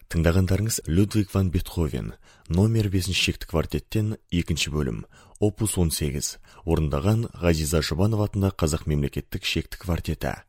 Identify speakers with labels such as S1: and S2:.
S1: Тыңдағандарыңыз Людвиг ван Бетховен, номер 5 шекті квартеттен 2 бөлім, опус 18, орындаған Ғазиза Жұбанова атындағы Қазақ мемлекеттік шекті квартеті.